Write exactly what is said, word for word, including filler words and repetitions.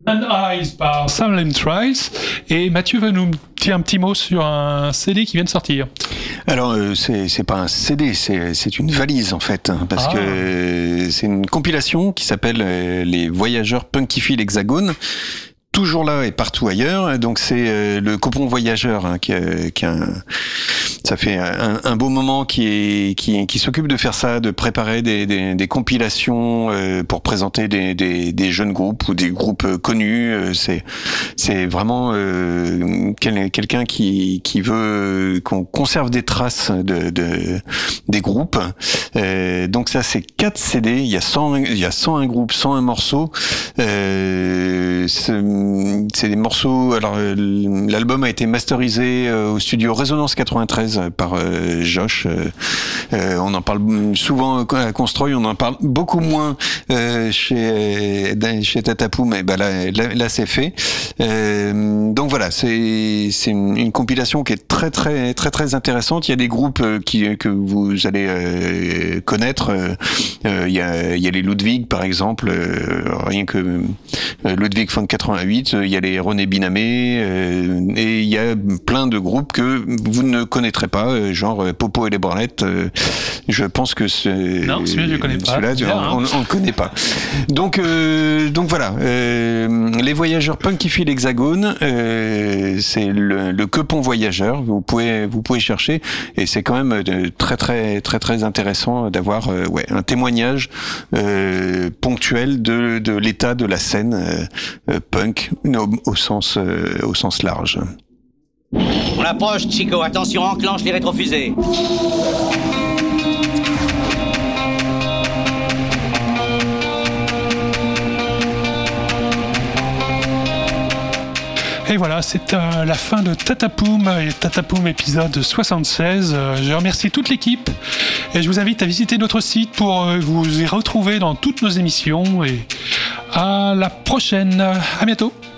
And Eyes par Salem Trials. Et Mathieu va nous dire un petit mot sur un C D qui vient de sortir. Alors, euh, c'est, c'est pas un C D, c'est, c'est une valise en fait, hein, parce ah. que euh, c'est une compilation qui s'appelle euh, Les Voyageurs Punkifient l'Hexagone. Toujours là et partout ailleurs. Donc c'est euh, le Copon Voyageur hein, qui, a, qui a un, ça fait un, un beau moment qui est qui, qui s'occupe de faire ça, de préparer des, des, des compilations euh, pour présenter des, des, des jeunes groupes ou des groupes connus. C'est c'est vraiment euh, quel, quelqu'un qui qui veut qu'on conserve des traces de, de des groupes. Euh, donc ça c'est quatre C D. Il y a cent il y a cent un groupes, cent un morceaux. Euh, c'est, c'est des morceaux. Alors, l'album a été masterisé au studio Résonance quatre-vingt-treize par euh, Josh. Euh, on en parle souvent à Constroy, on en parle beaucoup moins euh, chez chez Tatapoum, mais bah là, là, là c'est fait. Euh, donc voilà, c'est c'est une, une compilation qui est très très très très intéressante. Il y a des groupes qui que vous allez euh, connaître. Euh, il y a il y a les Ludwig par exemple, euh, rien que euh, Ludwig von quatre-vingt-huit. Il y a les René Binamé euh, et il y a plein de groupes que vous ne connaîtrez pas, genre Popo et les Branlettes. Euh, je pense que c'est non, celui-là je connais pas. Celui-là, bien, on, on, on le connaît pas. Donc euh, donc voilà, euh, les Voyageurs Punkifient l'Hexagone, euh, c'est le, le Quepon Voyageur. Vous pouvez vous pouvez chercher et c'est quand même très très très très intéressant d'avoir euh, ouais un témoignage euh, ponctuel de de l'état de la scène euh, punk au, au sens euh, au sens large. On approche, Chico. Attention, enclenche les rétrofusées. Et voilà, c'est euh, la fin de Tatapoum et Tatapoum épisode soixante-seize. Euh, je remercie toute l'équipe et je vous invite à visiter notre site pour euh, vous y retrouver dans toutes nos émissions. Et à la prochaine. À bientôt.